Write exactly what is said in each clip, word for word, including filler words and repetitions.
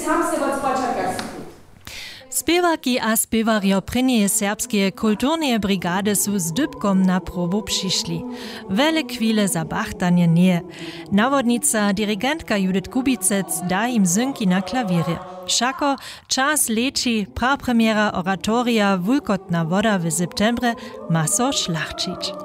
sam se od spočatka. Spěwaki a spěwarjo prynje serbskie kulturne brigady su z dybkom na probu přišli. Vele chwile za bachtanje nie. Nawodnica dirigentka Judith Kubicec da im synki na klavierje. Šako čas leči prapremiera oratoria Wulkotna woda w septembre ma so šlachčić.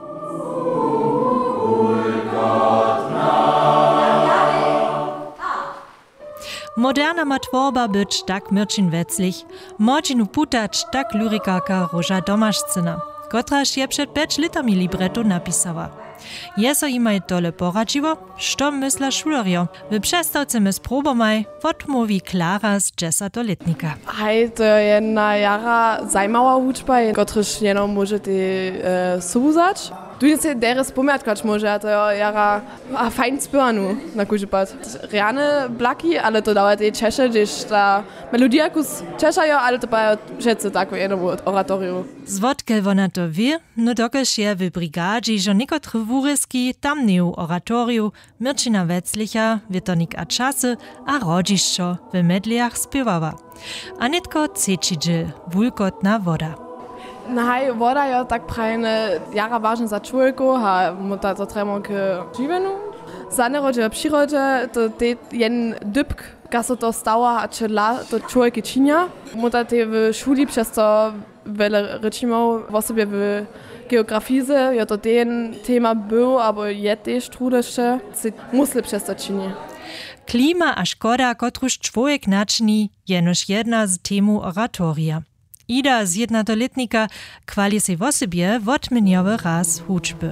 Moderna ma tworba być tak myrčin veclich, močinu putać tak lyrikarka Róża Domaszczyna, kotraż je przed pięć litami libretu napisała. Jeso imaj tole poradziło, što mysla šulerjo. W przestawce my sprobomaj odmówi Klara z dziesięcioletnika. Hej, to je jedna jara zajmała uczba, kotryż jenom możecie e, słuchać. Tu się teraz pomiatkać może, a to jara a fajn spěvanu na kužipad. Reane blaki, ale to dawa tej Češe, gdyż ta melodia kus Češajo, ale to pa všetce tako jedno oratorium. Zwodke wona to wie, no dokež je w brigadzi, że niekotre wóryski tam nie oratoriu, myrčina veclicha, wietonik a czasy, a rodzišćo w medliach spěwała. A netko cečidži, Wulkotna woda. Nahaj, voda je tak prajne jara važna za človeku, a mu ta to trebamo k živenu. Za nerodže a přirodže, to je jen dybk, ka so to stała, a čela to človeky činia. Mu ta te v šuli přesto vele rečimo o sobie v geografize, je to ten tema był, abo je tež trudešte, se musli přesto činie. Klima a škoda, kotruž człowiek naczyni, jenož jedna z temu oratoria. Ida z jednotoletnika kwali se o sobie odmieniowy raz huczby.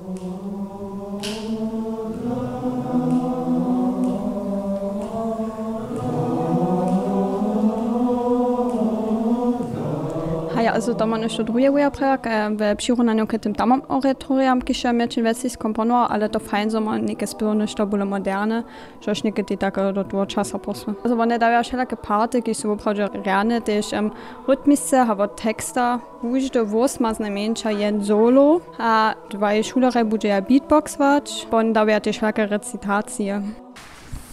Ja, also da man jeszcze drugie wyjaprak, w przyrównaniu k tym tamom oratoriam, kisza mierczyn wecis komponował, ale to fajn, że man niekie spěwne, što było moderne, żeż niekie ty tak do toho časa posły. Also one dają wszelakie party, ki są wprawdzie reane, też um, rytmice, hawo teksta, każdy włos ma znajmniejsza jen solo, a dwa szulere będzie beatboxować, bo dają też wszelakie recytacje.